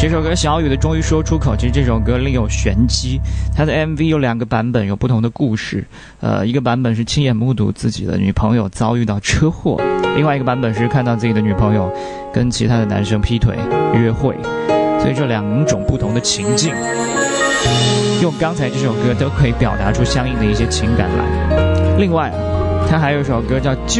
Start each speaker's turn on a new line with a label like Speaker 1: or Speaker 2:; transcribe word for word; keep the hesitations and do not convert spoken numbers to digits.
Speaker 1: 这首歌小雨的终于说出口，其实这首歌另有玄机。它的 M V 有两个版本，有不同的故事。呃，一个版本是亲眼目睹自己的女朋友遭遇到车祸，另外一个版本是看到自己的女朋友跟其他的男生劈腿约会。所以这两种不同的情境，用刚才这首歌都可以表达出相应的一些情感来。另外，它还有一首歌叫《